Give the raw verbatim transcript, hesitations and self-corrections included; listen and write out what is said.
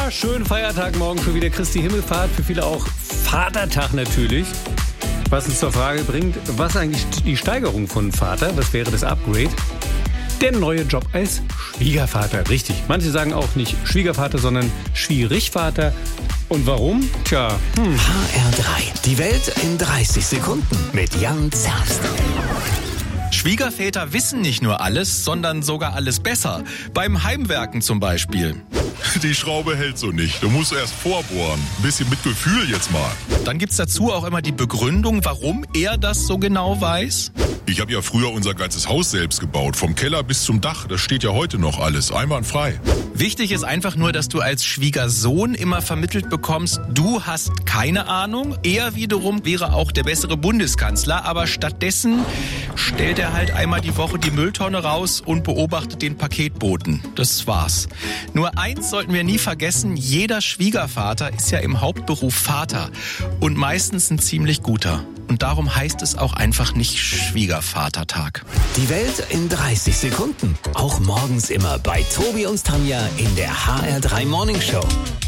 Ja, schönen Feiertag morgen, schon wieder Christi Himmelfahrt, für viele auch Vatertag natürlich. Was uns zur Frage bringt, was eigentlich die Steigerung von Vater, was wäre das Upgrade? Der neue Job als Schwiegervater, richtig. Manche sagen auch nicht Schwiegervater, sondern Schwierigvater. Und warum? Tja, hm. H R drei, die Welt in dreißig Sekunden mit Jan Zerst. Schwiegerväter wissen nicht nur alles, sondern sogar alles besser. Beim Heimwerken zum Beispiel. Die Schraube hält so nicht. Du musst erst vorbohren. Ein bisschen mit Gefühl jetzt mal. Dann gibt's dazu auch immer die Begründung, warum er das so genau weiß. Ich habe ja früher unser ganzes Haus selbst gebaut. Vom Keller bis zum Dach. Das steht ja heute noch alles. Einwandfrei. Wichtig ist einfach nur, dass du als Schwiegersohn immer vermittelt bekommst, du hast keine Ahnung. Er wiederum wäre auch der bessere Bundeskanzler. Aber stattdessen stellt er halt einmal die Woche die Mülltonne raus und beobachtet den Paketboten. Das war's. Nur eins sollten wir nie vergessen, jeder Schwiegervater ist ja im Hauptberuf Vater und meistens ein ziemlich guter. Und darum heißt es auch einfach nicht Schwiegervatertag. Die Welt in dreißig Sekunden. Auch morgens immer bei Tobi und Tanja in der H R drei Morning Show.